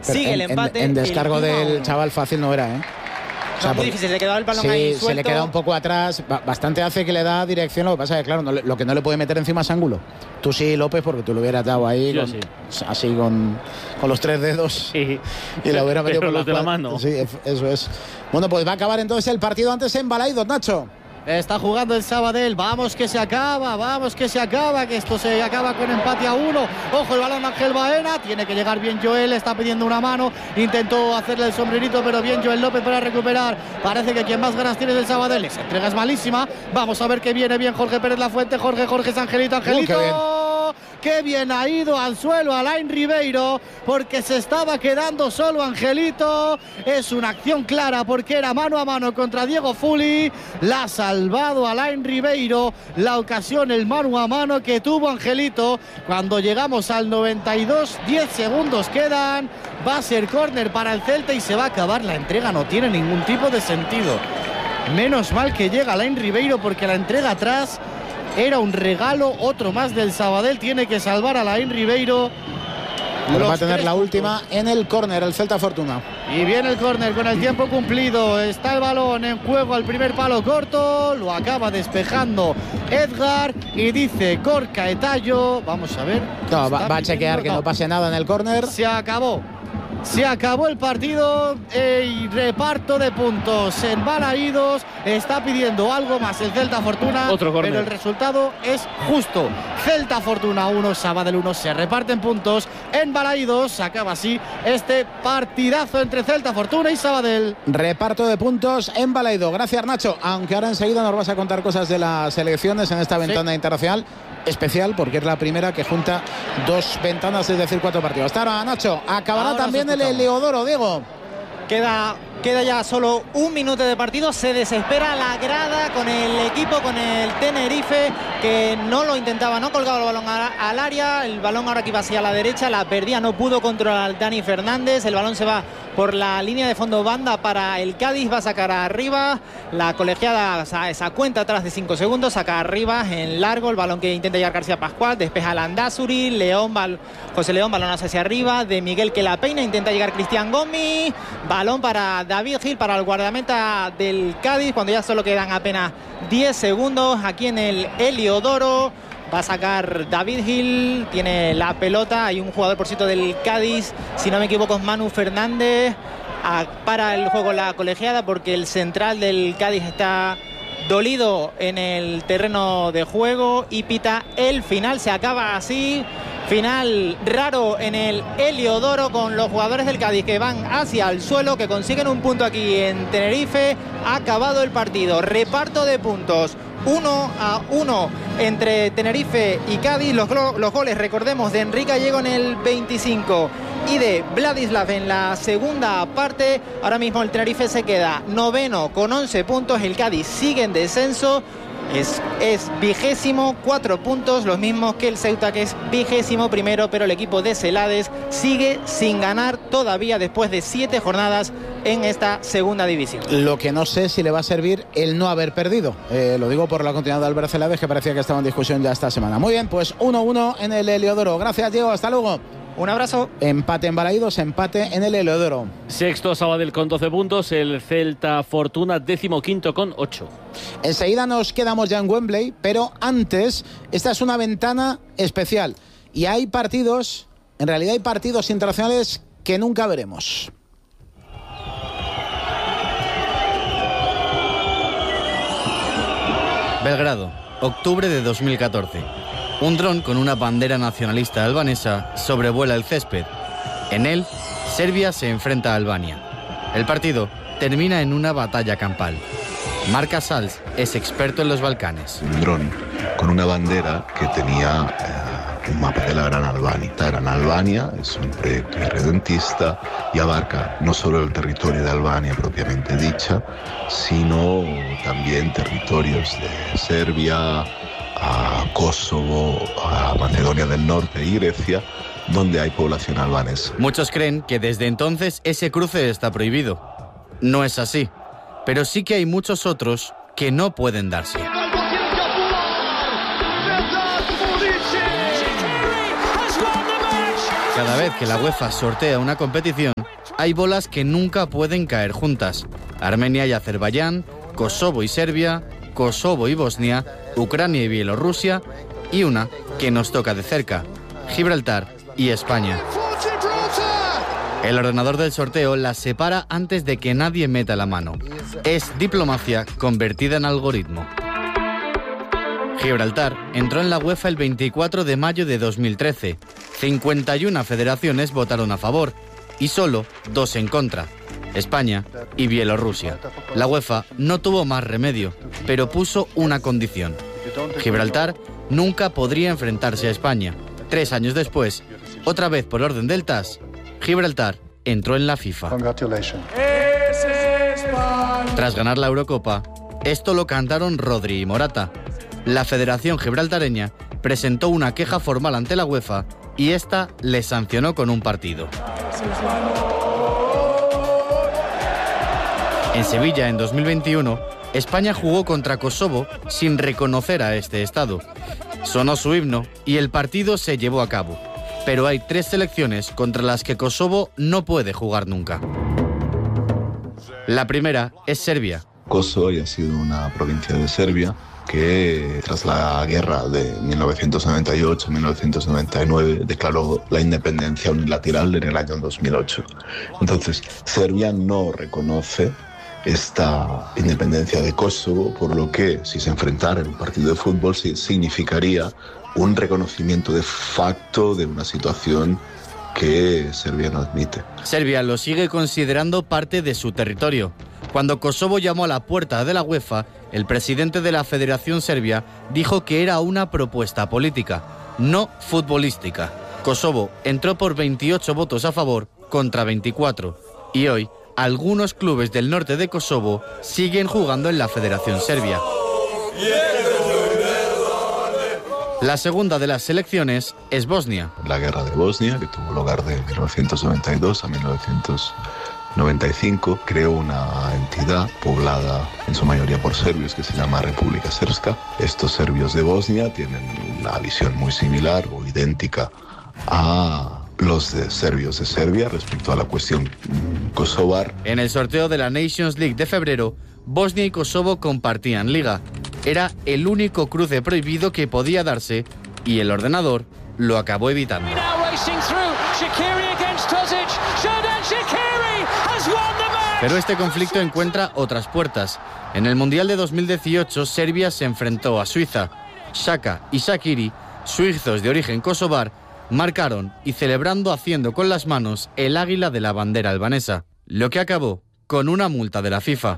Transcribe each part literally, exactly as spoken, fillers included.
sigue en, el empate. En, en descargo el del chaval fácil no era, ¿eh? O sea, no, muy difícil, se le quedaba el balón sí, ahí suelto. se le queda un poco atrás, bastante hace que le da dirección, lo que pasa es que claro, no, lo que no le puede meter encima es ángulo. Tú sí, López, porque tú lo hubieras dado ahí con, sí. así con, con los tres dedos sí. y lo hubiera metido por los de la mano. Sí, eso es. Bueno, pues va a acabar entonces el partido antes en Balaidos, Nacho. Está jugando el Sabadell, vamos que se acaba, vamos que se acaba, que esto se acaba con empate a uno. Ojo el balón Ángel Baena, tiene que llegar bien Joel, está pidiendo una mano, intentó hacerle el sombrerito, pero bien Joel López para recuperar. Parece que quien más ganas tiene es el Sabadell, esa entrega es malísima. Vamos a ver que viene bien Jorge Pérez Lafuente, Jorge, Jorge es Angelito, Angelito. Uh, qué bien ha ido al suelo Alain Ribeiro, porque se estaba quedando solo Angelito. Es una acción clara porque era mano a mano contra Diego Fuli. La salvado Alain Ribeiro, la ocasión, el mano a mano que tuvo Angelito. Cuando llegamos al noventa y dos, diez segundos quedan, va a ser córner para el Celta y se va a acabar la entrega, no tiene ningún tipo de sentido. Menos mal que llega Alain Ribeiro, porque la entrega atrás era un regalo, otro más del Sabadell, tiene que salvar a Alain Ribeiro. Pero va a tener la puntos. Última en el córner, el Celta Fortuna. Y viene el córner con el tiempo cumplido. Está el balón en juego al primer palo corto. Lo acaba despejando Edgar y dice Gorka Etayo. Vamos a ver. No, va, va a chequear que no. no pase nada en el córner. Se acabó. Se acabó el partido eh, y reparto de puntos en Balaidos. Está pidiendo algo más el Celta Fortuna, Otro pero el resultado es justo. Celta Fortuna uno, Sabadell uno. Se reparten puntos en Balaidos. Acaba así este partidazo entre Celta Fortuna y Sabadell. Reparto de puntos en Balaidos. Gracias, Nacho. Aunque ahora enseguida nos vas a contar cosas de las selecciones en esta ventana sí. internacional especial, porque es la primera que junta dos ventanas, es decir, cuatro partidos. Hasta ahora, Nacho. Acabará ahora también el Heliodoro, Diego. Queda, queda ya solo un minuto de partido. Se desespera la grada con el equipo, con el Tenerife, que no lo intentaba, no colgaba el balón a, al área. El balón ahora que iba hacia la derecha, la perdía, no pudo controlar Dani Fernández. El balón se va por la línea de fondo, banda para el Cádiz, va a sacar arriba. La colegiada, o sea, esa cuenta atrás de cinco segundos, saca arriba en largo el balón que intenta llegar García Pascual, despeja Landázuri, León, bal, José León, balón hacia arriba, de Miguel que la peina, intenta llegar Cristian Gomis, balón para David Gil, para el guardameta del Cádiz, cuando ya solo quedan apenas diez segundos aquí en el Heliodoro. Va a sacar David Gil, tiene la pelota, hay un jugador por cierto del Cádiz, si no me equivoco es Manu Fernández, a, para el juego la colegiada porque el central del Cádiz está dolido en el terreno de juego y pita el final. Se acaba así, final raro en el Heliodoro, con los jugadores del Cádiz que van hacia el suelo, que consiguen un punto aquí en Tenerife. Ha acabado el partido, reparto de puntos uno a uno entre Tenerife y Cádiz. Los, los goles, recordemos, de Enrique Gallego en el veinticinco y de Vladislav en la segunda parte. Ahora mismo el Tenerife se queda noveno con once puntos, el Cádiz sigue en descenso, es, es vigésimo, cuatro puntos, los mismos que el Ceuta, que es vigésimo primero, pero el equipo de Celades sigue sin ganar todavía después de siete jornadas en esta segunda división. Lo que no sé si le va a servir el no haber perdido, eh, lo digo por la continuidad de Albert Celades, que parecía que estaba en discusión ya esta semana. Muy bien, pues uno uno en el Heliodoro. Gracias, Diego, hasta luego. Un abrazo. Empate en Balaidos, empate en el Heliodoro. Sexto Sabadell con doce puntos, el Celta Fortuna décimo quinto con ocho. Enseguida nos quedamos ya en Wembley, pero antes, esta es una ventana especial y hay partidos, en realidad hay partidos internacionales que nunca veremos. Belgrado, octubre de dos mil catorce. Un dron con una bandera nacionalista albanesa sobrevuela el césped. En él, Serbia se enfrenta a Albania. El partido termina en una batalla campal. Marc Casals es experto en los Balcanes. Un dron con una bandera que tenía eh, un mapa de la Gran Albania. La Gran Albania es un proyecto irredentista y abarca no solo el territorio de Albania propiamente dicha, sino también territorios de Serbia, a Kosovo, a Macedonia del Norte y Grecia, donde hay población albanesa. Muchos creen que desde entonces ese cruce está prohibido. No es así, pero sí que hay muchos otros que no pueden darse. Cada vez que la UEFA sortea una competición, hay bolas que nunca pueden caer juntas. Armenia y Azerbaiyán, Kosovo y Serbia, Kosovo y Bosnia, Ucrania y Bielorrusia, y una que nos toca de cerca, Gibraltar y España. El ordenador del sorteo las separa antes de que nadie meta la mano. Es diplomacia convertida en algoritmo. Gibraltar entró en la UEFA el veinticuatro de mayo de dos mil trece. cincuenta y una federaciones votaron a favor y solo dos en contra, España y Bielorrusia. La UEFA no tuvo más remedio, pero puso una condición. Gibraltar nunca podría enfrentarse a España. Tres años después, otra vez por orden del T A S, Gibraltar entró en la FIFA. Tras ganar la Eurocopa, esto lo cantaron Rodri y Morata. La Federación Gibraltareña presentó una queja formal ante la UEFA y esta le sancionó con un partido. En Sevilla, en dos mil veintiuno, España jugó contra Kosovo sin reconocer a este estado. Sonó su himno y el partido se llevó a cabo. Pero hay tres selecciones contra las que Kosovo no puede jugar nunca. La primera es Serbia. Kosovo ha sido una provincia de Serbia que tras la guerra de mil novecientos noventa y ocho a mil novecientos noventa y nueve declaró la independencia unilateral en el año dos mil ocho. Entonces, Serbia no reconoce esta independencia de Kosovo, por lo que si se enfrentara en un partido de fútbol sí, significaría un reconocimiento de facto de una situación que Serbia no admite. Serbia lo sigue considerando parte de su territorio. Cuando Kosovo llamó a la puerta de la UEFA, el presidente de la Federación Serbia dijo que era una propuesta política, no futbolística. Kosovo entró por veintiocho votos a favor contra veinticuatro y hoy algunos clubes del norte de Kosovo siguen jugando en la Federación Serbia. La segunda de las selecciones es Bosnia. La guerra de Bosnia, que tuvo lugar de mil novecientos noventa y dos a mil novecientos noventa y cinco, creó una entidad poblada en su mayoría por serbios que se llama República Srpska. Estos serbios de Bosnia tienen una visión muy similar o idéntica a los de serbios de Serbia respecto a la cuestión kosovar. En el sorteo de la Nations League de febrero, Bosnia y Kosovo compartían liga. Era el único cruce prohibido que podía darse y el ordenador lo acabó evitando. Pero este conflicto encuentra otras puertas. En el Mundial de dos mil dieciocho, Serbia se enfrentó a Suiza. Xhaka y Shaqiri, suizos de origen kosovar, marcaron y celebrando haciendo con las manos el águila de la bandera albanesa, lo que acabó con una multa de la FIFA.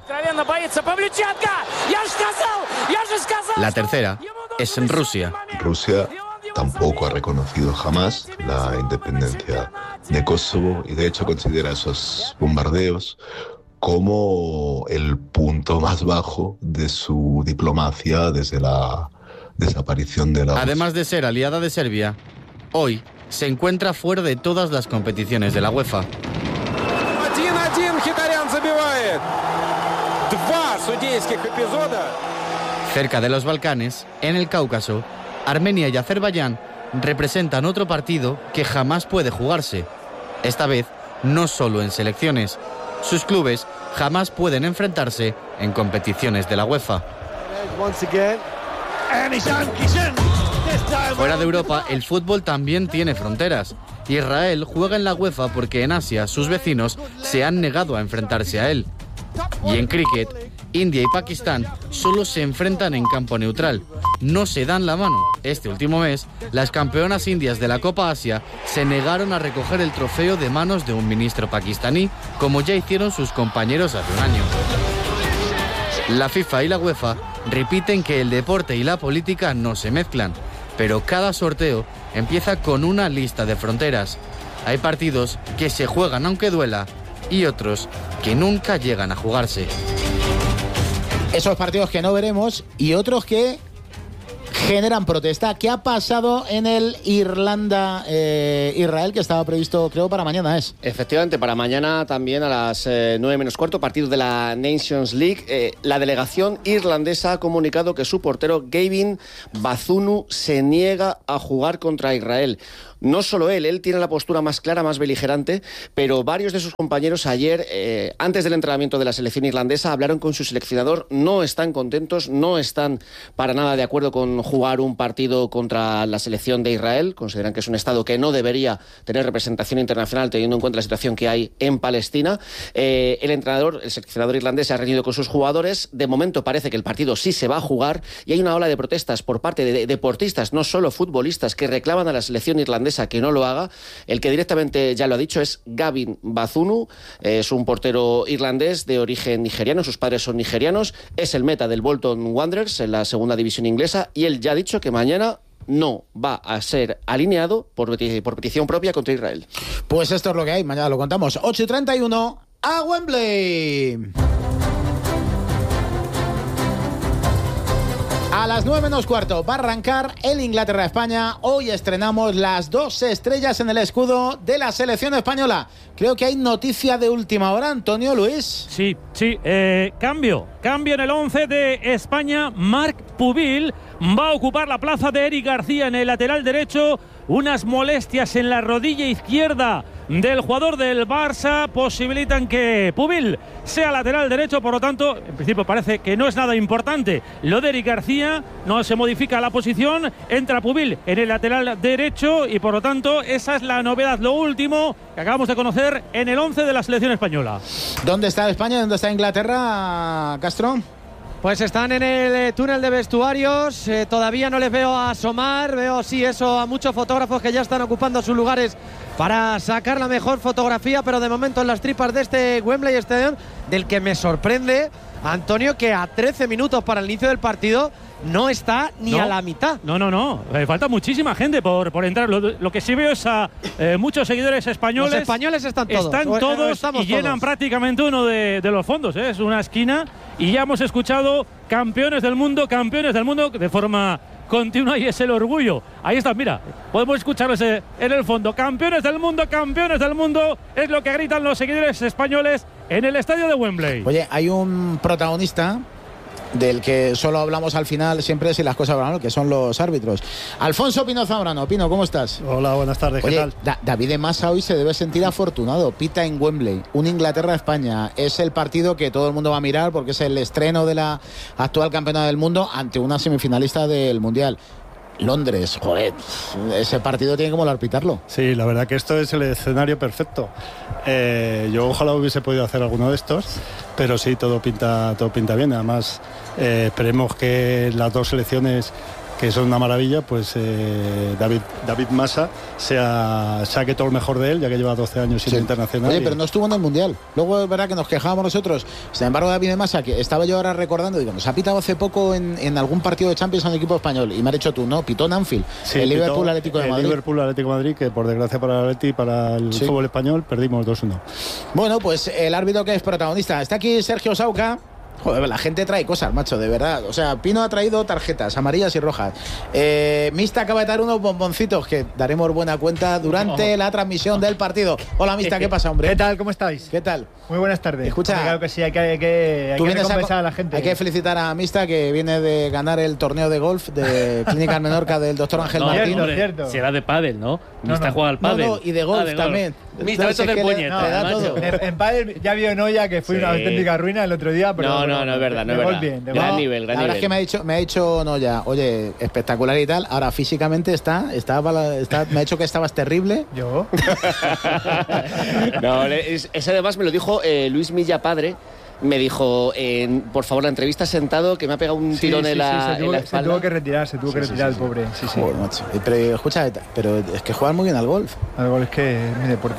La tercera es en Rusia. Rusia tampoco ha reconocido jamás la independencia de Kosovo y de hecho considera esos bombardeos como el punto más bajo de su diplomacia desde la desaparición de la... Además de ser aliada de Serbia, hoy se encuentra fuera de todas las competiciones de la UEFA. Cerca de los Balcanes, en el Cáucaso, Armenia y Azerbaiyán representan otro partido que jamás puede jugarse. Esta vez, no solo en selecciones. Sus clubes jamás pueden enfrentarse en competiciones de la UEFA. Fuera de Europa, el fútbol también tiene fronteras. Israel juega en la UEFA porque en Asia sus vecinos se han negado a enfrentarse a él. Y en cricket, India y Pakistán solo se enfrentan en campo neutral. No se dan la mano. Este último mes, las campeonas indias de la Copa Asia se negaron a recoger el trofeo de manos de un ministro pakistaní, como ya hicieron sus compañeros hace un año. La FIFA y la UEFA repiten que el deporte y la política no se mezclan, pero cada sorteo empieza con una lista de fronteras. Hay partidos que se juegan aunque duela y otros que nunca llegan a jugarse. Esos partidos que no veremos y otros que generan protesta. ¿Qué ha pasado en el Irlanda-Israel, eh, que estaba previsto, creo, para mañana? Es Efectivamente, para mañana también a las eh, nueve menos cuarto, partido de la Nations League. Eh, la delegación irlandesa ha comunicado que su portero Gavin Bazunu se niega a jugar contra Israel. No solo él, él tiene la postura más clara, más beligerante, pero varios de sus compañeros ayer, eh, antes del entrenamiento de la selección irlandesa, hablaron con su seleccionador, no están contentos, no están para nada de acuerdo con jugar un partido contra la selección de Israel, consideran que es un estado que no debería tener representación internacional teniendo en cuenta la situación que hay en Palestina. Eh, el entrenador, el seleccionador irlandés se ha reunido con sus jugadores, de momento parece que el partido sí se va a jugar y hay una ola de protestas por parte de deportistas, no solo futbolistas, que reclaman a la selección irlandesa que no lo haga. El que directamente ya lo ha dicho es Gavin Bazunu, es un portero irlandés de origen nigeriano, sus padres son nigerianos, es el meta del Bolton Wanderers en la segunda división inglesa y él ya ha dicho que mañana no va a ser alineado por, peti- por petición propia contra Israel. Pues esto es lo que hay, mañana lo contamos. ocho y treinta y uno a Wembley. A las nueve menos cuarto va a arrancar el Inglaterra-España. Hoy estrenamos las dos estrellas en el escudo de la selección española. Creo que hay noticia de última hora, Antonio, Luis. Sí, sí, eh, cambio. Cambio en el once de España. Marc Pubil va a ocupar la plaza de Eric García en el lateral derecho. Unas molestias en la rodilla izquierda del jugador del Barça posibilitan que Pubil sea lateral derecho, por lo tanto, en principio parece que no es nada importante lo de Eric García, no se modifica la posición, entra Pubil en el lateral derecho y por lo tanto esa es la novedad, lo último que acabamos de conocer en el once de la selección española. ¿Dónde está España? ¿Dónde está Inglaterra, Castro? Pues están en el eh, túnel de vestuarios, eh, todavía no les veo asomar, veo sí eso a muchos fotógrafos que ya están ocupando sus lugares para sacar la mejor fotografía, pero de momento en las tripas de este Wembley Stadium, del que me sorprende, Antonio, que a trece minutos para el inicio del partido no está ni no, a la mitad. No, no, no, eh, falta muchísima gente por, por entrar. Lo, lo que sí veo es a eh, muchos seguidores españoles. Los españoles están todos. Están o, todos o y llenan todos. prácticamente uno de, de los fondos, ¿eh? Es una esquina y ya hemos escuchado campeones del mundo, campeones del mundo de forma continua y es el orgullo. Ahí está, mira, podemos escucharlos en el fondo. Campeones del mundo, campeones del mundo, es lo que gritan los seguidores españoles en el estadio de Wembley. Oye, hay un protagonista del que solo hablamos al final siempre si las cosas van mal, que son los árbitros. Alfonso Pino Zambrano. Pino, ¿cómo estás? Hola, buenas tardes, ¿qué Oye, tal? Da- David de Masa hoy se debe sentir afortunado. Pita en Wembley, un Inglaterra-España. Es el partido que todo el mundo va a mirar porque es el estreno de la actual campeona del mundo ante una semifinalista del Mundial. Londres, joder, ese partido tiene que molar pitarlo. Sí, la verdad que esto es el escenario perfecto. Eh, yo ojalá hubiese podido hacer alguno de estos, pero sí, todo pinta, todo pinta bien. Además, eh, esperemos que las dos selecciones, que son una maravilla, pues eh, David, David Massa sea, saque todo lo mejor de él, ya que lleva doce años siendo Sí. internacional. Oye, y- pero no estuvo en el Mundial. Luego es verdad que nos quejábamos nosotros. Sin embargo, David de Masa, que estaba yo ahora recordando, digo, nos ha pitado hace poco en, en algún partido de Champions a un equipo español. Y me ha dicho tú, no, pitó en Anfield. Sí, el pitó Liverpool Atlético de el Madrid. Liverpool Atlético de Madrid, que por desgracia para el Atleti y para el Sí. fútbol español perdimos dos uno. Bueno, pues el árbitro que es protagonista. Está aquí Sergio Sauca. Joder, la gente trae cosas, macho, de verdad. O sea, Pino ha traído tarjetas amarillas y rojas. Eh, Mista acaba de dar unos bomboncitos que daremos buena cuenta durante oh. la transmisión del partido. Hola, Mista, ¿qué pasa, hombre? ¿Qué tal? ¿Cómo estáis? ¿Qué tal? Muy buenas tardes. Escucha, Hombre, claro que sí, hay que, hay que, hay que recompensar a, a la gente. Hay que felicitar a Mista, que viene de ganar el torneo de golf de Clínica Menorca del doctor Ángel no, Martín. Hombre, cierto. Será de pádel, ¿no? No, Mista no. juega al pádel. No, no, y de golf ah, de también. Mista, esto del puñete. No, en, en pádel ya vio Noya que fue sí. una auténtica ruina el otro día, pero no, no, no es verdad, no es verdad. Bien, gran no, nivel, gran la verdad nivel. es que me ha dicho, me ha dicho Noya, oye, espectacular y tal. Ahora físicamente está, está, está me ha dicho que estabas terrible. Yo. No, ese además me lo dijo eh, Luis Milla padre. Me dijo, eh, por favor, la entrevista sentado, que me ha pegado un sí, tirón sí, en, la, sí, se, tuvo, en la se espalda. tuvo que retirar, se tuvo sí, que retirar sí, el pobre. Sí, sí. Joder, macho. Pero escucha, pero es que juegan muy bien al golf. Al golf es que es mi deporte.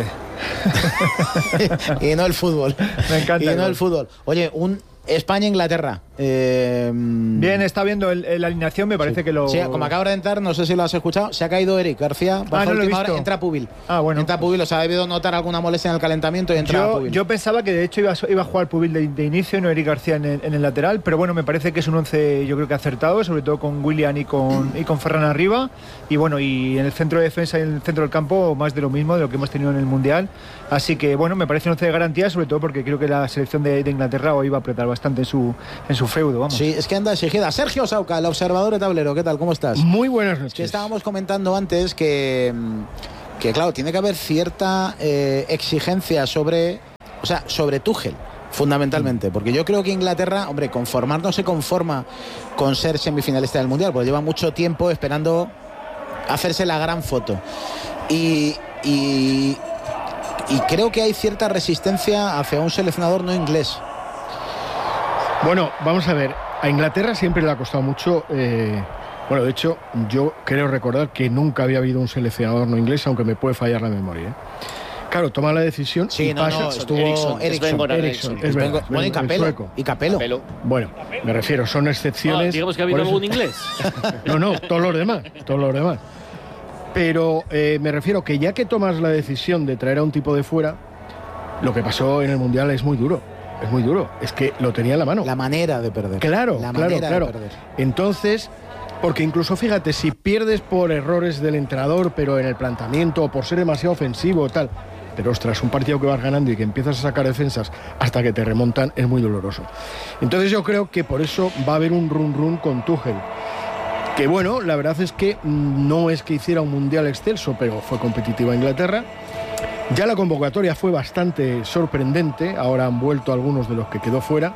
Y no el fútbol. Me encanta. Y el no golf. el fútbol. Oye, un España-Inglaterra. Eh, Bien, está viendo el, el, la alineación, me parece sí. que lo... Sí, como acaba de entrar, no sé si lo has escuchado, se ha caído Eric García. Ah, no lo he visto. Hora, entra Pubil. Ah, bueno. Entra Pubil, o sea, ha debido notar alguna molestia en el calentamiento y entra yo, Pubil. yo pensaba que de hecho iba, iba a jugar Pubil de, de inicio, no Eric García en el, en el lateral, pero bueno, me parece que es un once yo creo que acertado, sobre todo con Willian y con, y con Ferran arriba, y bueno, y en el centro de defensa y en el centro del campo más de lo mismo, de lo que hemos tenido en el Mundial, así que bueno, me parece un once de garantía, sobre todo porque creo que la selección de, de Inglaterra hoy va a apretar bastante en su, en su su feudo, vamos. Sí, es que anda exigida. Sergio Sauca, el observador de tablero, ¿qué tal? ¿Cómo estás? Muy buenas noches. Que estábamos comentando antes que, que claro, tiene que haber cierta eh, exigencia sobre, o sea, sobre Tuchel, fundamentalmente, porque yo creo que Inglaterra, hombre, conformar no se conforma con ser semifinalista del Mundial, porque lleva mucho tiempo esperando hacerse la gran foto. Y, y, y creo que hay cierta resistencia hacia un seleccionador no inglés. Bueno, vamos a ver, a Inglaterra siempre le ha costado mucho, eh, bueno, de hecho, yo creo recordar que nunca había habido un seleccionador no inglés, aunque me puede fallar la memoria, ¿eh? Claro, toma la decisión sí, y no, pasa... No, estuvo Ericsson, Ericsson, Ericsson, es verdad. Bueno, y Capello, y Capello. Bueno, me refiero, son excepciones... Ah, digamos que ha habido algún inglés. No, no, todos los demás, todos los demás. Pero eh, me refiero que ya que tomas la decisión de traer a un tipo de fuera, lo que pasó en el Mundial es muy duro. Es muy duro, es que lo tenía en la mano. La manera de perder. Claro, la claro, manera claro. De perder. Entonces, porque incluso fíjate, si pierdes por errores del entrenador, pero en el planteamiento, o por ser demasiado ofensivo o tal, pero ostras, un partido que vas ganando y que empiezas a sacar defensas hasta que te remontan, es muy doloroso. Entonces yo creo que por eso va a haber un run run con Tuchel. Que bueno, la verdad es que no es que hiciera un mundial excelso, pero fue competitiva Inglaterra. Ya la convocatoria fue bastante sorprendente, ahora han vuelto algunos de los que quedó fuera.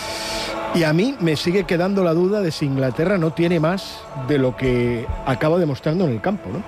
Y a mí me sigue quedando la duda de si Inglaterra no tiene más de lo que acaba demostrando en el campo, ¿no?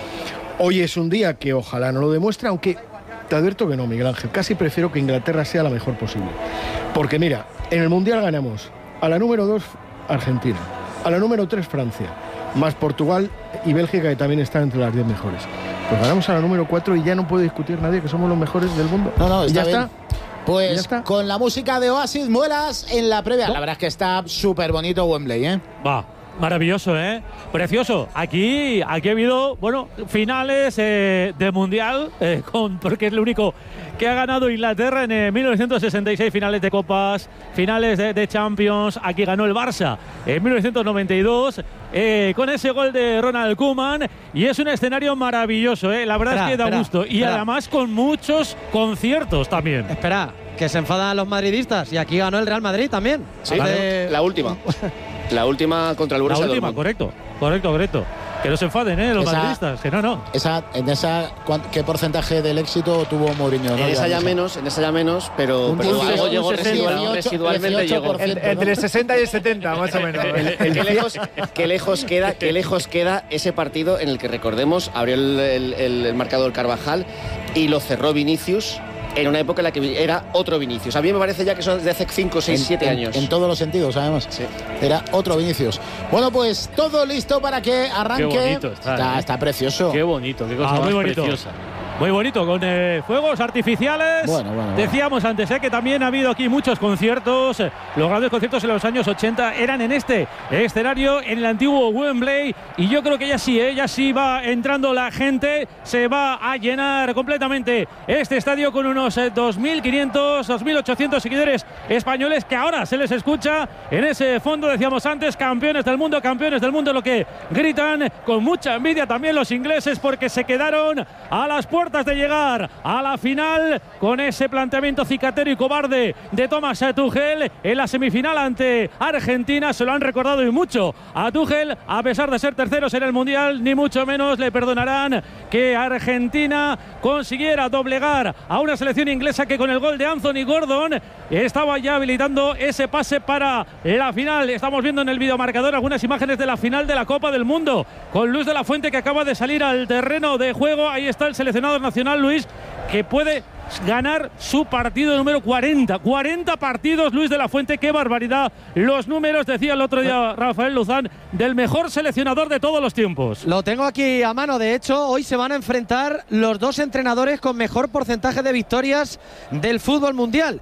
Hoy es un día que ojalá no lo demuestre, aunque te advierto que no, Miguel Ángel. Casi prefiero que Inglaterra sea la mejor posible. Porque mira, en el Mundial ganamos a la número dos Argentina, a la número tres Francia, más Portugal y Bélgica, que también están entre las diez mejores. Pues ganamos a la número cuatro y ya no puede discutir nadie que somos los mejores del mundo. No, no, y está ya bien. está. Pues ya está. Con la música de Oasis, muelas en la previa. La verdad es que está súper bonito Wembley, ¿eh? Va. Maravilloso, ¿eh? Precioso. Aquí, aquí ha habido, bueno, finales eh, de Mundial, eh, con, porque es lo único que ha ganado Inglaterra en eh, mil novecientos sesenta y seis, finales de Copas, finales de, de Champions. Aquí ganó el Barça en mil novecientos noventa y dos, eh, con ese gol de Ronald Koeman. Y es un escenario maravilloso, ¿eh? La verdad espera, es que da espera, gusto. Y espera. además con muchos conciertos también. Espera, que se enfadan los madridistas. Y aquí ganó el Real Madrid también. Sí, Hace... la última. La última contra el La Borussia última, Dortmund. correcto, correcto, correcto. Que no se enfaden, ¿eh? Los Esa- madridistas, que no, no. Esa, en esa, ¿cuán- ¿qué porcentaje del éxito tuvo Mourinho? ¿no? En esa ya no sé. menos, en esa ya menos, pero, Un pero dieciocho, algo llegó un residual- dieciocho, residualmente dieciocho llegó. por ciento. En- entre el sesenta y el setenta, más o menos. Qué lejos, qué lejos queda, qué lejos queda ese partido en el que, recordemos, abrió el, el- el- el marcador Carvajal y lo cerró Vinicius en una época en la que era otro Vinicius. A mí me parece ya que son desde hace cinco, seis, En- siete en- años. En todos los sentidos, además. Sí. Era otro Vinicius. Bueno, pues todo listo para que arranque. Qué bonito está, está, ¿eh? está precioso. Qué bonito, qué cosa Ah, más muy bonito. preciosa. Muy bonito, con eh, fuegos artificiales. Bueno, bueno, bueno. Decíamos antes eh, que también ha habido aquí muchos conciertos. Los grandes conciertos en los años ochenta eran en este escenario, en el antiguo Wembley. Y yo creo que ya sí, eh, ya sí va entrando la gente. Se va a llenar completamente este estadio con unos eh, dos mil quinientos, dos mil ochocientos seguidores españoles que ahora se les escucha en ese fondo. Decíamos antes, campeones del mundo, campeones del mundo, lo que gritan con mucha envidia también los ingleses, porque se quedaron a las puertas de llegar a la final con ese planteamiento cicatero y cobarde de Thomas Tuchel en la semifinal ante Argentina. Se lo han recordado y mucho a Tuchel, a pesar de ser terceros en el Mundial, ni mucho menos le perdonarán que Argentina consiguiera doblegar a una selección inglesa que con el gol de Anthony Gordon estaba ya habilitando ese pase para la final. Estamos viendo en el videomarcador algunas imágenes de la final de la Copa del Mundo con Luis de la Fuente, que acaba de salir al terreno de juego. Ahí está el seleccionador nacional, Luis, que puede ganar su partido número cuarenta. cuarenta partidos, Luis de la Fuente. Qué barbaridad los números, decía el otro día Rafael Luzán, del mejor seleccionador de todos los tiempos. Lo tengo aquí a mano. De hecho, hoy se van a enfrentar los dos entrenadores con mejor porcentaje de victorias del fútbol mundial.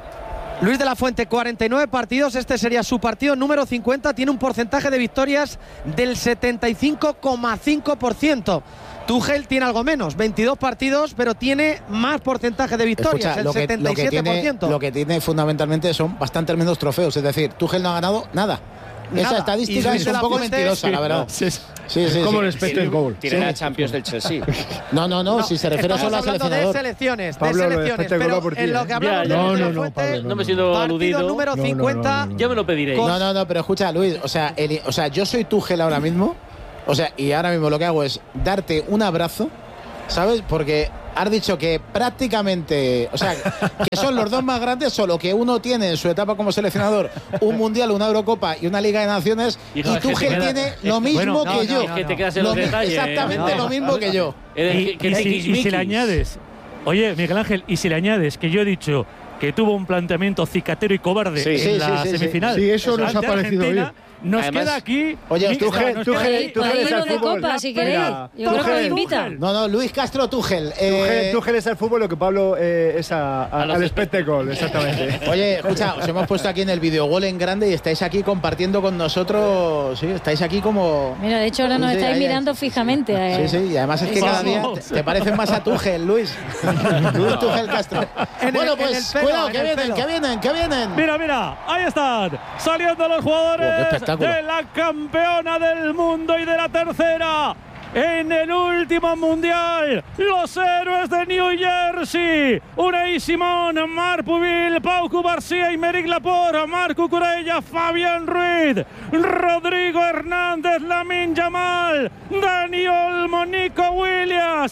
Luis de la Fuente, cuarenta y nueve partidos, este sería su partido número cincuenta, tiene un porcentaje de victorias del setenta y cinco coma cinco por ciento. Tuchel tiene algo menos, veintidós partidos, pero tiene más porcentaje de victorias, Escucha, el lo que, setenta y siete por ciento. lo que tiene, lo que tiene fundamentalmente son bastantes menos trofeos. Es decir, Tuchel no ha ganado nada. esa nada. estadística es un poco Fuente, mentirosa, sí, la verdad. Sí, sí. Sí, sí, Como sí. el expected goal. Tiene Sí. la Champions del Chelsea. No, no, no, si se refiere Estamos solo al hablando de seleccionador. selecciones, de Pablo, lo de selecciones, espectáculo pero por ti, en lo ¿eh? que hablamos Ya, de ya. Luis No, de la no, no, Fuente, Pablo, No me siento partido aludido. número No, no, no, cincuenta. no, no. Ya me lo pediréis. No, no, no, pero escucha, Luis, o sea, el- o sea, yo soy Tuchel ahora mismo, o sea, y ahora mismo lo que hago es darte un abrazo, ¿sabes? Porque has dicho que prácticamente, o sea, que son los dos más grandes, solo que uno tiene en su etapa como seleccionador un Mundial, una Eurocopa y una Liga de Naciones, Hijo, y es que Tuchel te queda- tiene es- lo mismo bueno, no, que no, yo. Es que te quedas en Lo los mi- detalles. exactamente No. lo mismo que yo. Eres Y, que y si, y si tiquismiquis. le añades, oye, Miguel Ángel, y si le añades que yo he dicho que tuvo un planteamiento cicatero y cobarde Sí, en sí, la sí, sí, semifinal. sí. Sí, eso nos ante ha parecido Argentina, bien. Nos Además, queda aquí. oye, Mira, Tuchel, nos Tuchel, queda aquí- Tuchel Podéis es lo al de fútbol. copa, si queréis. Mira, Yo creo que Tuchel, lo invitan. No, no, Luis Castro Tuchel. eh, Tuchel, Tuchel es al fútbol lo que Pablo eh, es a- a- A los al espe- espectáculo, exactamente. Oye, escucha, os hemos puesto aquí en el videogol en grande y estáis aquí compartiendo con nosotros. Sí, estáis aquí como. Mira, de hecho ahora nos Sí, estáis ahí, ahí. mirando fijamente. eh. Sí, sí, y además es que Vamos. cada día te, te parecen más a Tuchel, Luis. Luis Tuchel Castro. En bueno, el- en pues el pelo, cuidado, en que el vienen, pelo. que vienen, que vienen. Mira, mira, ahí están, saliendo los Oh, qué jugadores espectáculo. de la campeona del mundo y de la tercera. En el último mundial, los héroes de New Jersey, Unai Simón, Marc Pubil, Pau Cubarsí, Aymeric Laporte, Marc Cucurella, Fabián Ruiz, Rodrigo Hernández, Lamine Yamal, Dani Olmo, Nico Williams,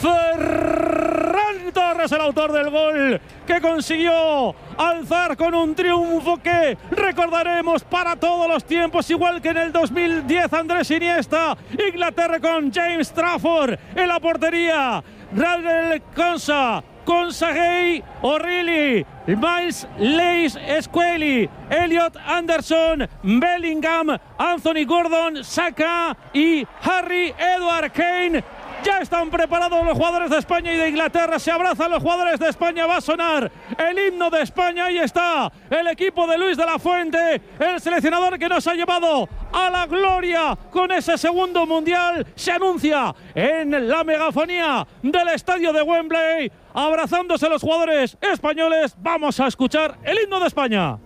Ferran Torres, el autor del gol, que consiguió alzar con un triunfo que recordaremos para todos los tiempos, igual que en el dos mil diez Andrés Iniesta, Inglaterra con James Trafford en la portería, Radel Konsa, Consagay O'Reilly, Miles Leis Squeli, Elliot Anderson, Bellingham, Anthony Gordon, Saka y Harry Edward Kane. Ya están preparados los jugadores de España y de Inglaterra. Se abrazan los jugadores de España. Va a sonar el himno de España. Ahí está el equipo de Luis de la Fuente, el seleccionador que nos ha llevado a la gloria con ese segundo mundial. Se anuncia en la megafonía del estadio de Wembley. Abrazándose los jugadores españoles. Vamos a escuchar el himno de España.